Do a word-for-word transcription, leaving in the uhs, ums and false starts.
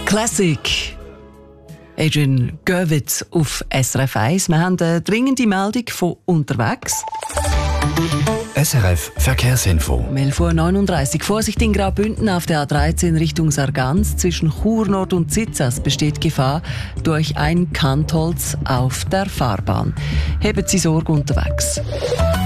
Classic. Adrian Görwitz auf S R F eins. Wir haben eine dringende Meldung von unterwegs. S R F Verkehrsinfo. Um elf Uhr neununddreißig. Vorsicht in Graubünden auf der A dreizehn Richtung Sargans. Zwischen Chur Nord und Zitzas besteht Gefahr durch ein Kantholz auf der Fahrbahn. Haben Sie Sorge unterwegs.